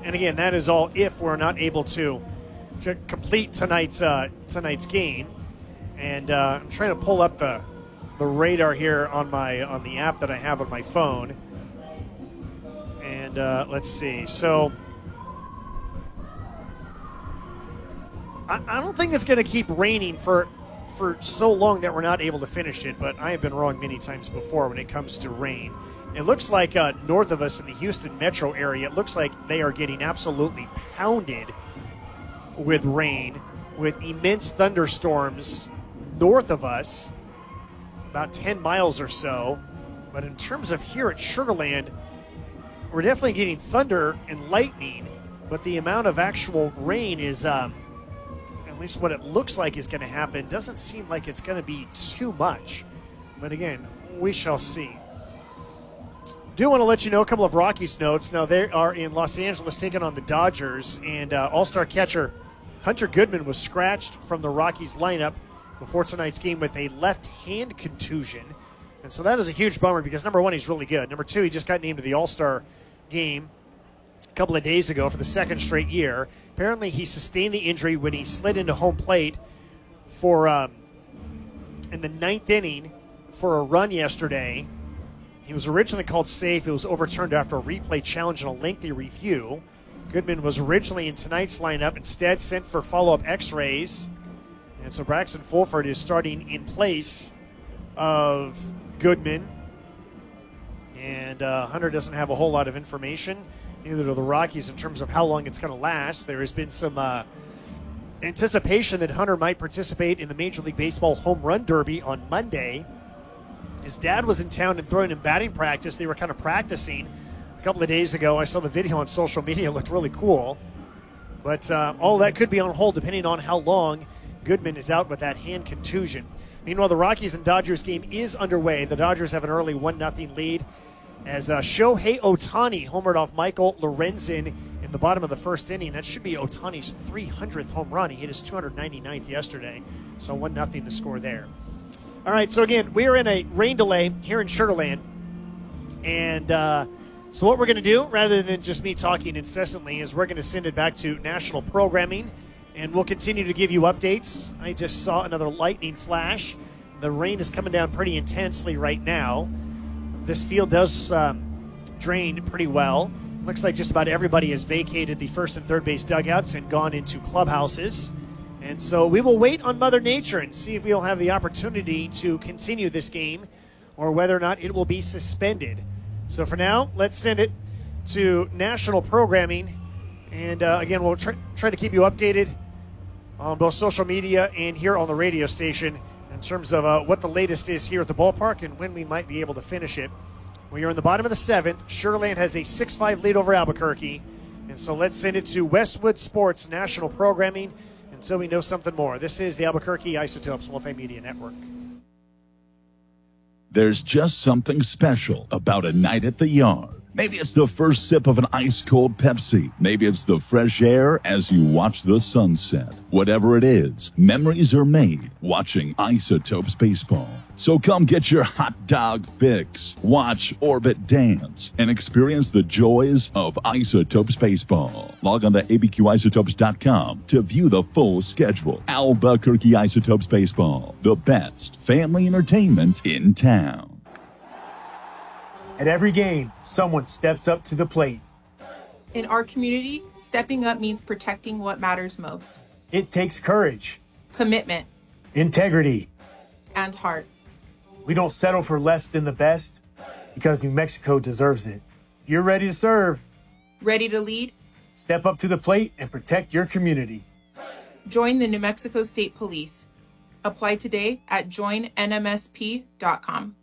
And again, that is all if we're not able to complete tonight's game. And I'm trying to pull up the radar here on the app that I have on my phone. And let's see. So I don't think it's going to keep raining for so long that we're not able to finish it, but I have been wrong many times before when it comes to rain. It looks like north of us in the Houston metro area, it looks like they are getting absolutely pounded with rain, with immense thunderstorms north of us, about 10 miles or so. But in terms of here at Sugar Land, we're definitely getting thunder and lightning, but the amount of actual rain is, at least what it looks like is going to happen, doesn't seem like it's going to be too much. But again, we shall see. Do want to let you know a couple of Rockies notes. Now, they are in Los Angeles taking on the Dodgers, and all-star catcher Hunter Goodman was scratched from the Rockies lineup before tonight's game with a left hand contusion. And so that is a huge bummer because, number one, he's really good. Number two, he just got named to the All-Star game a couple of days ago for the second straight year. Apparently, he sustained the injury when he slid into home plate for in the ninth inning for a run yesterday. He was originally called safe. It was overturned after a replay challenge and a lengthy review. Goodman was originally in tonight's lineup, instead sent for follow-up x-rays. And so Braxton Fulford is starting in place of Goodman. And Hunter doesn't have a whole lot of information, neither do the Rockies, in terms of how long it's going to last. There has been some anticipation that Hunter might participate in the Major League Baseball Home Run Derby on Monday. His dad was in town and throwing in batting practice. They were kind of practicing a couple of days ago. I saw the video on social media. It looked really cool. But all that could be on hold depending on how long Goodman is out with that hand contusion. Meanwhile, the Rockies and Dodgers game is underway. The Dodgers have an early 1-0 lead as Shohei Ohtani homered off Michael Lorenzen in the bottom of the first inning. That should be Ohtani's 300th home run. He hit his 299th yesterday. So 1-0 the score there. All right, so again, we are in a rain delay here in Sugar Land. And so what we're going to do, rather than just me talking incessantly, is we're going to send it back to national programming, and we'll continue to give you updates. I just saw another lightning flash. The rain is coming down pretty intensely right now. This field does drain pretty well. Looks like just about everybody has vacated the first and third base dugouts and gone into clubhouses. And so we will wait on Mother Nature and see if we'll have the opportunity to continue this game or whether or not it will be suspended. So for now, let's send it to national programming. And again, we'll try to keep you updated on both social media and here on the radio station in terms of what the latest is here at the ballpark and when we might be able to finish it. We are in the bottom of the seventh. Sugar Land has a 6-5 lead over Albuquerque. And so let's send it to Westwood Sports national programming until we know something more. This is the Albuquerque Isotopes Multimedia Network. There's just something special about a night at the yard. Maybe it's the first sip of an ice-cold Pepsi. Maybe it's the fresh air as you watch the sunset. Whatever it is, memories are made watching Isotopes baseball. So come get your hot dog fix, watch Orbit dance, and experience the joys of Isotopes baseball. Log on to abqisotopes.com to view the full schedule. Albuquerque Isotopes baseball, the best family entertainment in town. At every game, someone steps up to the plate. In our community, stepping up means protecting what matters most. It takes courage, commitment, integrity, and heart. We don't settle for less than the best because New Mexico deserves it. If you're ready to serve, ready to lead, step up to the plate and protect your community. Join the New Mexico State Police. Apply today at joinnmsp.com.